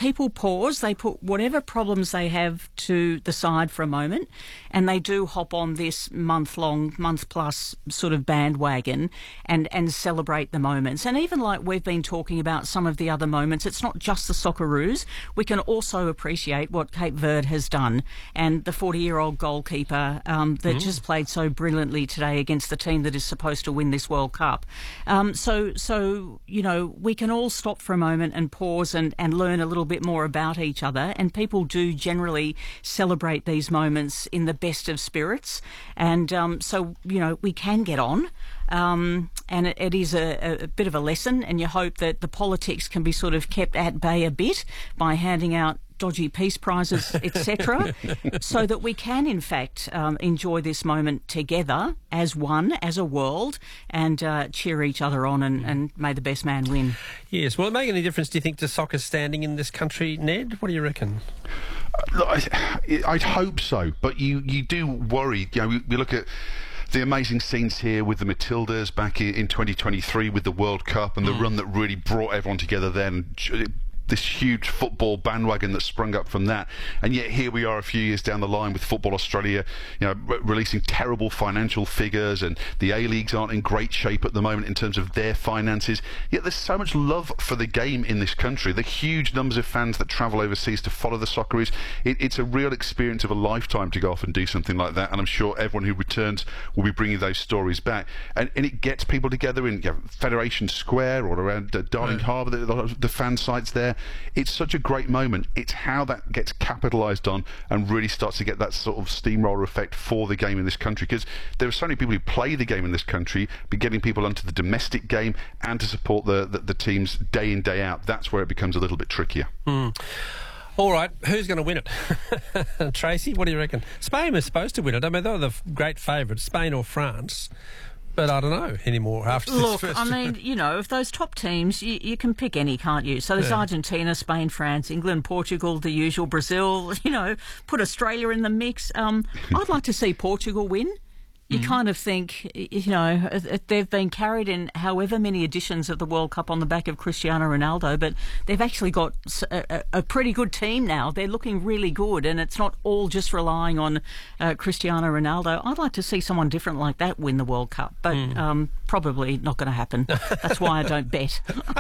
people pause, they put whatever problems they have to the side for a moment, and they do hop on this month-plus sort of bandwagon and celebrate the moments. And even like we've been talking about some of the other moments, it's not just the Socceroos. We can also appreciate what Cape Verde has done, and the 40-year-old goalkeeper that just played so brilliantly today against the team that is supposed to win this World Cup. So you know, we can all stop for a moment and pause and learn a little bit more about each other, and people do generally celebrate these moments in the best of spirits, and so, you know, we can get on. And it is a bit of a lesson, and you hope that the politics can be sort of kept at bay a bit by handing out dodgy peace prizes, etc., so that we can, in fact, enjoy this moment together as one, as a world, and cheer each other on, and may the best man win. Yes. Will it make any difference, do you think, to soccer's standing in this country, Ned? What do you reckon? Look, I'd hope so, but you do worry. You know, we look at the amazing scenes here with the Matildas back in 2023 with the World Cup and the run that really brought everyone together then. This huge football bandwagon that sprung up from that, and yet here we are a few years down the line with Football Australia, you know, releasing terrible financial figures, and the A-Leagues aren't in great shape at the moment in terms of their finances. Yet there's so much love for the game in this country. The huge numbers of fans that travel overseas to follow the Socceroos. It's a real experience of a lifetime to go off and do something like that, and I'm sure everyone who returns will be bringing those stories back. And it gets people together in Federation Square or around Darling Harbour, the fan sites there. It's such a great moment. It's how that gets capitalised on and really starts to get that sort of steamroller effect for the game in this country, because there are so many people who play the game in this country, but getting people onto the domestic game and to support the teams day in, day out, that's where it becomes a little bit trickier. All right, who's going to win it? Tracy, what do you reckon? Spain was supposed to win it. I mean, they were the great favourites, Spain or France. But I don't know anymore after this Look, first. I mean, you know, of those top teams, you can pick any, can't you? So there's Argentina, Spain, France, England, Portugal, the usual, Brazil, you know, put Australia in the mix. I'd like to see Portugal win. You kind of think, you know, they've been carried in however many editions of the World Cup on the back of Cristiano Ronaldo, but they've actually got a pretty good team now. They're looking really good, and it's not all just relying on Cristiano Ronaldo. I'd like to see someone different like that win the World Cup, but probably not going to happen. That's why I don't bet.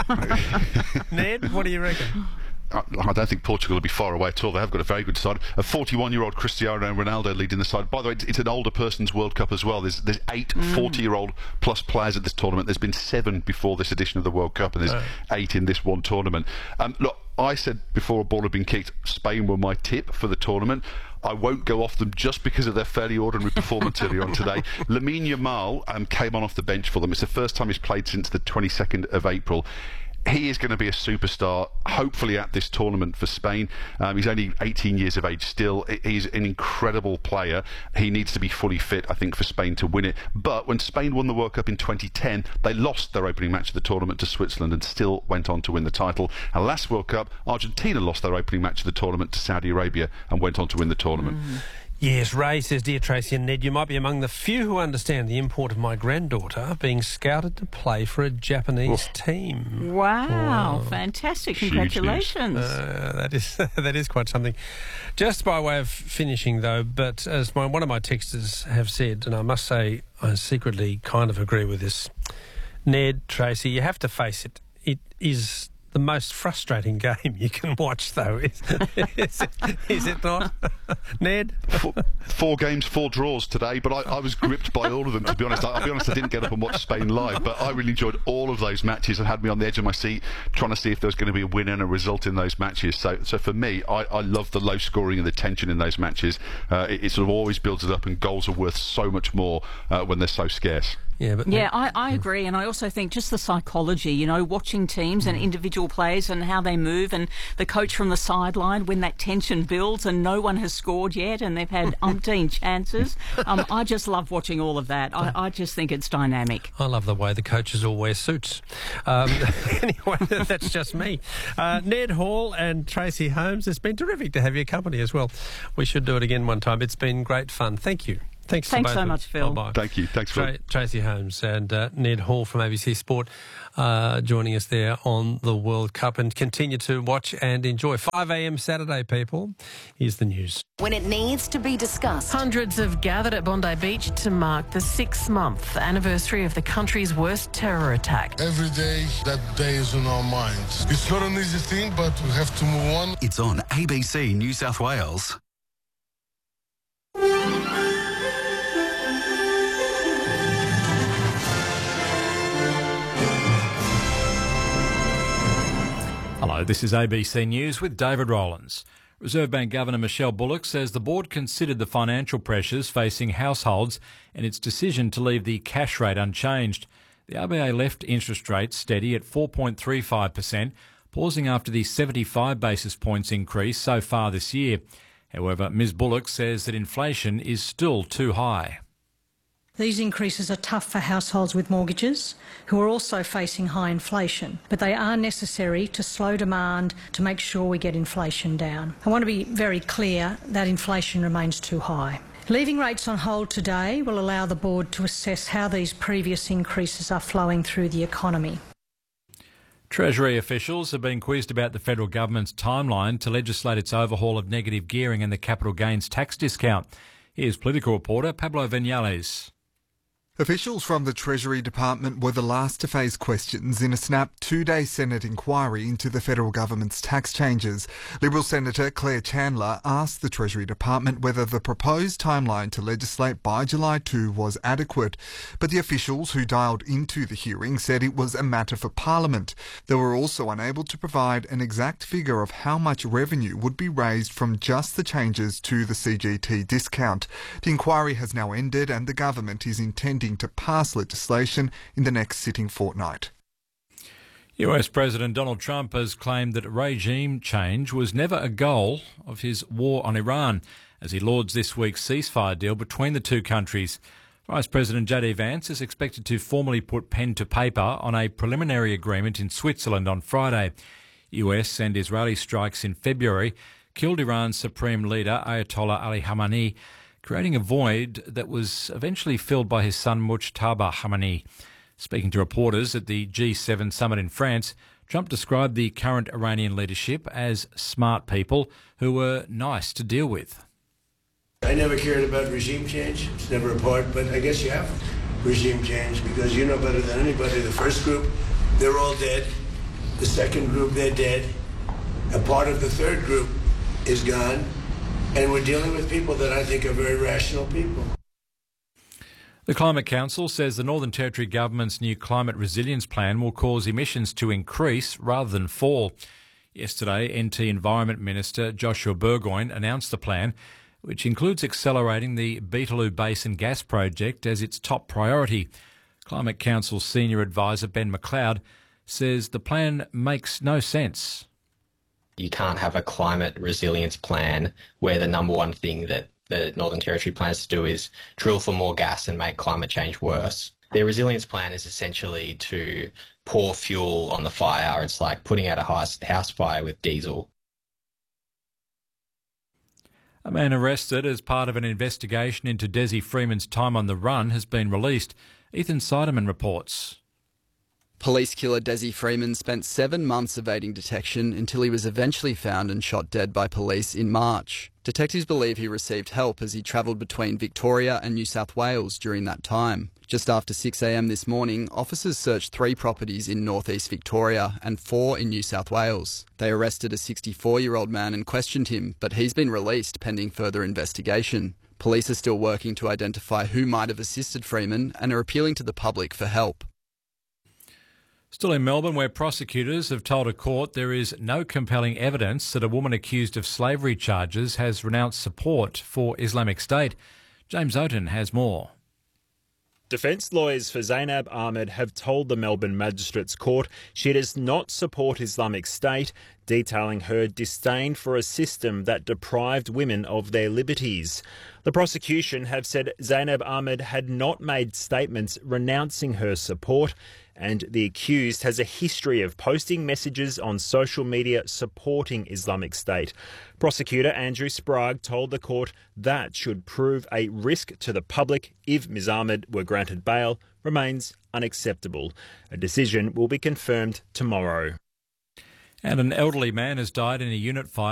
Ned, what do you reckon? I don't think Portugal will be far away at all. They have got a very good side. A 41-year-old Cristiano Ronaldo leading the side. By the way, it's an older person's World Cup as well. There's 8 40-year-old plus players at this tournament. There's been 7 before this edition of the World Cup, and there's 8 in this one tournament. Look, I said before a ball had been kicked, Spain were my tip for the tournament. I won't go off them just because of their fairly ordinary performance earlier on today. Lamine Yamal came on off the bench for them. It's the first time he's played since the 22nd of April. He is going to be a superstar, hopefully, at this tournament for Spain. He's only 18 years of age still. He's an incredible player. He needs to be fully fit, I think, for Spain to win it. But when Spain won the World Cup in 2010, they lost their opening match of the tournament to Switzerland and still went on to win the title. And last World Cup, Argentina lost their opening match of the tournament to Saudi Arabia and went on to win the tournament. Yes, Ray says, dear Tracy and Ned, you might be among the few who understand the import of my granddaughter being scouted to play for a Japanese team. Wow, fantastic. Congratulations. That is quite something. Just by way of finishing, though, but as one of my texters have said, and I must say I secretly kind of agree with this, Ned, Tracy, you have to face it. It is the most frustrating game you can watch, though. Is it not? Ned? 4 games, 4 draws today, but I was gripped by all of them, to be honest. I'll be honest, I didn't get up and watch Spain live, but I really enjoyed all of those matches and had me on the edge of my seat trying to see if there was going to be a win and a result in those matches. So for me, I love the low scoring and the tension in those matches. It sort of always builds it up, and goals are worth so much more when they're so scarce. Yeah, I agree, and I also think just the psychology, you know, watching teams and individual players and how they move, and the coach from the sideline when that tension builds and no one has scored yet and they've had umpteen chances. I just love watching all of that. I just think it's dynamic. I love the way the coaches all wear suits. Anyway, that's just me. Ned Hall and Tracy Holmes, it's been terrific to have your company as well. We should do it again one time. It's been great fun. Thank you. Thanks so much, Phil. Bye-bye. Thank you. Thanks, Phil. Tracy Holmes and Ned Hall from ABC Sport joining us there on the World Cup, and continue to watch and enjoy. 5 a.m. Saturday, people. Here's the news. When it needs to be discussed. Hundreds have gathered at Bondi Beach to mark the 6-month anniversary of the country's worst terror attack. Every day, that day is on our minds. It's not an easy thing, but we have to move on. It's on ABC New South Wales. Hello, this is ABC News with David Rowlands. Reserve Bank Governor Michelle Bullock says the board considered the financial pressures facing households and its decision to leave the cash rate unchanged. The RBA left interest rates steady at 4.35%, pausing after the 75 basis points increase so far this year. However, Ms Bullock says that inflation is still too high. These increases are tough for households with mortgages who are also facing high inflation, but they are necessary to slow demand to make sure we get inflation down. I want to be very clear that inflation remains too high. Leaving rates on hold today will allow the board to assess how these previous increases are flowing through the economy. Treasury officials have been quizzed about the federal government's timeline to legislate its overhaul of negative gearing and the capital gains tax discount. Here's political reporter Pablo Vinales. Officials from the Treasury Department were the last to face questions in a snap 2-day Senate inquiry into the federal government's tax changes. Liberal Senator Claire Chandler asked the Treasury Department whether the proposed timeline to legislate by July 2 was adequate. But the officials who dialed into the hearing said it was a matter for Parliament. They were also unable to provide an exact figure of how much revenue would be raised from just the changes to the CGT discount. The inquiry has now ended and the government is intending to pass legislation in the next sitting fortnight. US President Donald Trump has claimed that regime change was never a goal of his war on Iran as he lauds this week's ceasefire deal between the two countries. Vice President J.D. Vance is expected to formally put pen to paper on a preliminary agreement in Switzerland on Friday. US and Israeli strikes in February killed Iran's supreme leader Ayatollah Ali Khamenei, creating a void that was eventually filled by his son Mujtaba Khamenei. Speaking to reporters at the G7 summit in France, Trump described the current Iranian leadership as smart people who were nice to deal with. I never cared about regime change. It's never a part, but I guess you have regime change because you know better than anybody. The first group, they're all dead. The second group, they're dead. A part of the third group is gone. And we're dealing with people that I think are very rational people. The Climate Council says the Northern Territory Government's new climate resilience plan will cause emissions to increase rather than fall. Yesterday, NT Environment Minister Joshua Burgoyne announced the plan, which includes accelerating the Beetaloo Basin gas project as its top priority. Climate Council Senior Advisor Ben McLeod says the plan makes no sense. You can't have a climate resilience plan where the number one thing that the Northern Territory plans to do is drill for more gas and make climate change worse. Their resilience plan is essentially to pour fuel on the fire. It's like putting out a house fire with diesel. A man arrested as part of an investigation into Desi Freeman's time on the run has been released. Ethan Seidemann reports. Police killer Desi Freeman spent 7 months evading detection until he was eventually found and shot dead by police in March. Detectives believe he received help as he travelled between Victoria and New South Wales during that time. Just after 6 a.m. this morning, officers searched 3 properties in northeast Victoria and 4 in New South Wales. They arrested a 64-year-old man and questioned him, but he's been released pending further investigation. Police are still working to identify who might have assisted Freeman and are appealing to the public for help. Still in Melbourne, where prosecutors have told a court there is no compelling evidence that a woman accused of slavery charges has renounced support for Islamic State. James Oaten has more. Defence lawyers for Zainab Ahmed have told the Melbourne Magistrates Court she does not support Islamic State, detailing her disdain for a system that deprived women of their liberties. The prosecution have said Zainab Ahmed had not made statements renouncing her support, and the accused has a history of posting messages on social media supporting Islamic State. Prosecutor Andrew Sprague told the court that should prove a risk to the public if Ms Ahmed were granted bail remains unacceptable. A decision will be confirmed tomorrow. And an elderly man has died in a unit fire